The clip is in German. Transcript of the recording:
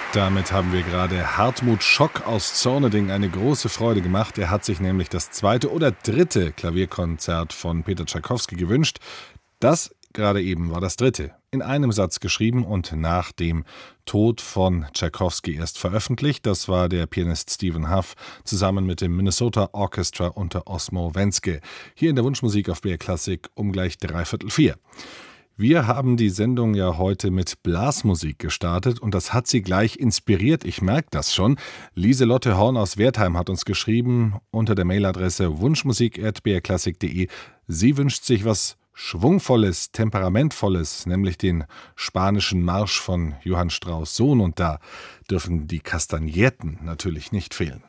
Damit haben wir gerade Hartmut Schock aus Zorneding eine große Freude gemacht. Er hat sich nämlich das 2. oder 3. Klavierkonzert von Peter Tschaikowski gewünscht. Das gerade eben war das 3. in einem Satz geschrieben und nach dem Tod von Tschaikowski erst veröffentlicht. Das war der Pianist Stephen Huff zusammen mit dem Minnesota Orchestra unter Osmo Wenske. Hier in der Wunschmusik auf BR Klassik um gleich 3:45. Wir haben die Sendung ja heute mit Blasmusik gestartet und das hat sie gleich inspiriert. Ich merke das schon. Lieselotte Horn aus Wertheim hat uns geschrieben unter der Mailadresse wunschmusik@brklassik.de. Sie wünscht sich was Schwungvolles, Temperamentvolles, nämlich den spanischen Marsch von Johann Strauss Sohn. Und da dürfen die Kastagnetten natürlich nicht fehlen.